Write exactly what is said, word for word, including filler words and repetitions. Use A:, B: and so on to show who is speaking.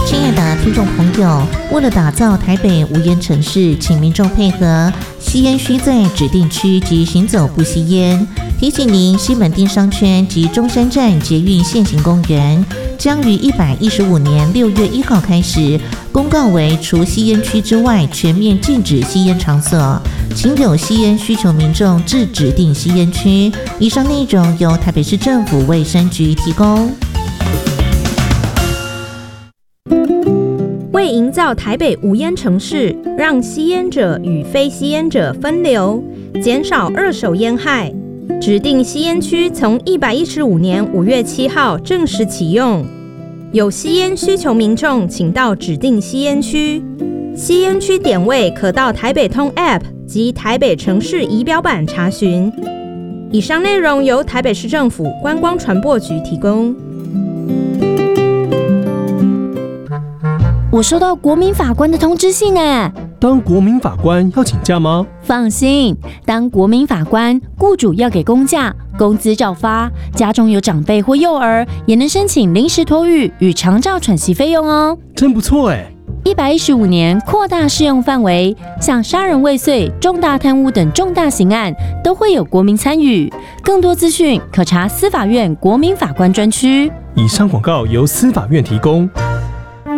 A: 亲爱的听众朋友，为了打造台北无烟城市，请民众配合，吸烟需在指定区及行走不吸烟。提醒您，西门町商圈及中山站捷运现行公园将于一百一十五年六月一号开始公告为除吸烟区之外全面禁止吸烟场所，请有吸烟需求民众至指定吸烟区。以上内容由台北市政府卫生局提供。
B: 为营造台北无烟城市，让吸烟者与非吸烟者分流，减少二手烟害，指定吸烟区从一百一十五年五月七号正式启用。有吸烟需求民众，请到指定吸烟区。吸烟区点位可到台北通 App 及台北城市仪表板查询。以上内容由台北市政府观光传播局提供。
C: 我收到国民法官的通知信哎，
D: 当国民法官要请假吗？
C: 放心，当国民法官，雇主要给公假，工资照发，家中有长辈或幼儿，也能申请临时托育与长照喘息费用哦。
D: 真不错哎！
C: 一百一十五年扩大适用范围，像杀人未遂、重大贪污等重大刑案都会有国民参与。更多资讯可查司法院国民法官专区。
D: 以上广告由司法院提供。